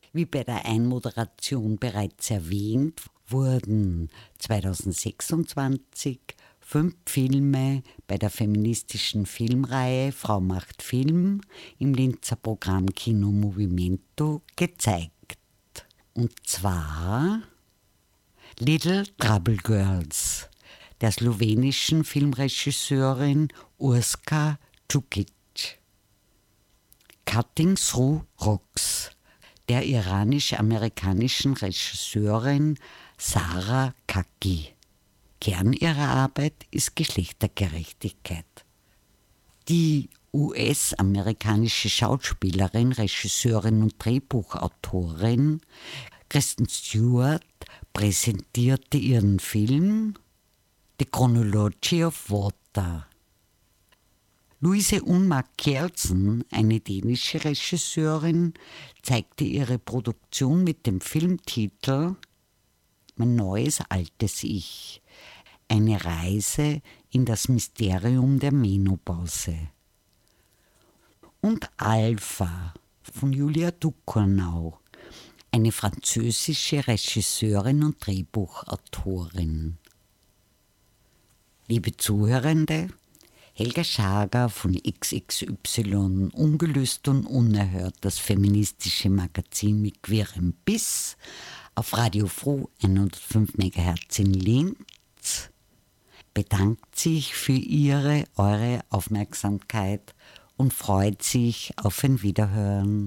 Wie bei der Einmoderation bereits erwähnt, wurden 2026 5 Filme bei der feministischen Filmreihe Frau macht Film im Linzer Programm Kino Movimento gezeigt. Und zwar Little Trouble Girls der slowenischen Filmregisseurin Urška Čukić, Cutting Through Rocks der iranisch-amerikanischen Regisseurin Sarah Kaki. Kern ihrer Arbeit ist Geschlechtergerechtigkeit. Die US-amerikanische Schauspielerin, Regisseurin und Drehbuchautorin Kristen Stewart präsentierte ihren Film The Chronology of Water. Louise Unmark Kjeldsen, eine dänische Regisseurin, zeigte ihre Produktion mit dem Filmtitel Mein neues altes Ich. Eine Reise in das Mysterium der Menopause. Und Alpha von Julia Ducournau, eine französische Regisseurin und Drehbuchautorin. Liebe Zuhörende, Helga Schager von XXY, Ungelöst und Unerhört, das feministische Magazin mit queerem Biss, auf Radio Froh 105 MHz in Linz, bedankt sich für eure Aufmerksamkeit und freut sich auf ein Wiederhören.